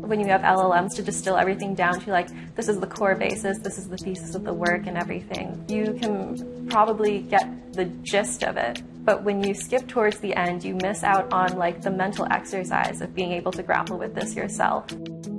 when you have LLMs to distill everything down to like, this is the core basis, this is the thesis of the work and everything, you can probably get the gist of it. But when you skip towards the end, you miss out on like the mental exercise of being able to grapple with this yourself.